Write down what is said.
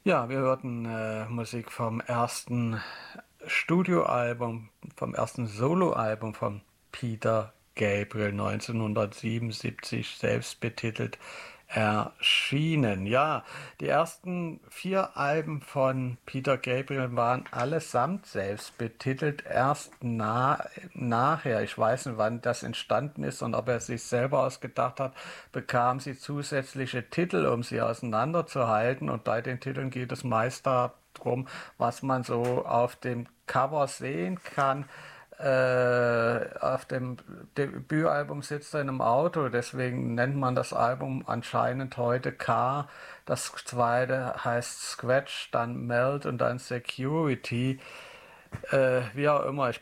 Ja, wir hörten Musik vom ersten Soloalbum von Peter Gabriel 1977, selbst betitelt erschienen. Ja, die ersten vier Alben von Peter Gabriel waren allesamt selbst betitelt. Nachher, ich weiß nicht, wann das entstanden ist und ob er sich selber ausgedacht hat, bekamen sie zusätzliche Titel, um sie auseinanderzuhalten. Und bei den Titeln geht es meist darum, was man so auf dem Cover sehen kann. Auf dem Debütalbum sitzt er in einem Auto, deswegen nennt man das Album anscheinend heute Car. Das zweite heißt Scratch, dann Melt und dann Security. Wie auch immer, ich